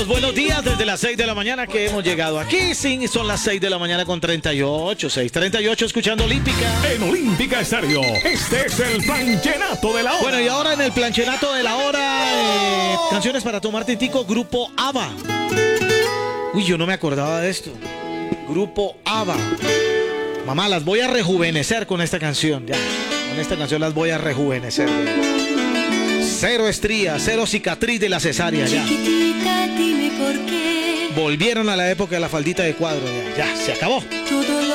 Buenos días desde las 6 de la mañana que hemos llegado aquí. Sí, son las 6 de la mañana con 38. 6:38 escuchando Olímpica. En Olímpica Estéreo, este es el planchenato de la hora. Bueno, y ahora en el planchenato de la hora, canciones para tomar tintico, Grupo ABBA. Uy, yo no me acordaba de esto. Grupo ABBA. Mamá, las voy a rejuvenecer con esta canción. Ya, con esta canción las voy a rejuvenecer. Cero estría, cero cicatriz de la cesárea. Ya. Chiquitita, dime por qué. Volvieron a la época de la faldita de cuadro. Ya, se acabó. Todo